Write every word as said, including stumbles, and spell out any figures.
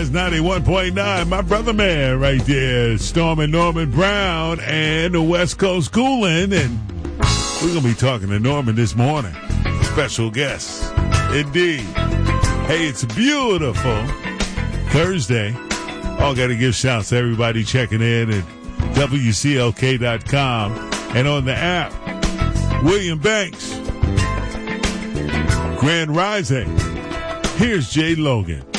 Jazz ninety-one point nine. My brother man right there, Stormin' Norman Brown and the West Coast Coolin'. And we're going to be talking to Norman this morning. Special guest. Indeed. Hey, it's beautiful Thursday. All got to give shouts to everybody checking in at W C L K dot com and on the app. William Banks. Grand Rising. Here's Jay Logan.